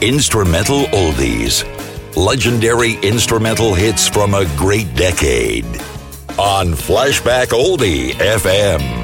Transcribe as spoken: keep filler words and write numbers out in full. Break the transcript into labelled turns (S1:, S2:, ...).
S1: Instrumental Oldies. Legendary instrumental hits from a great decade. On Flashback Oldie F M.